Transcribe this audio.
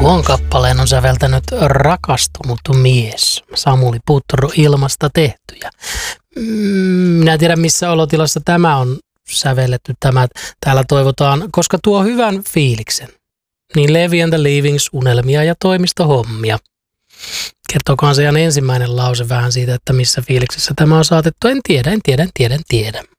Tuon kappaleen on säveltänyt rakastunut mies, Samuli Putro, Ilmasta tehtyjä. Minä en tiedä, missä olotilassa tämä on sävelletty. Täällä toivotaan, koska tuo hyvän fiiliksen. Niin Levi and the Leavings, unelmia ja toimistohommia. Kertokohan se ihan ensimmäinen lause vähän siitä, että missä fiiliksessä tämä on saatettu. En tiedä.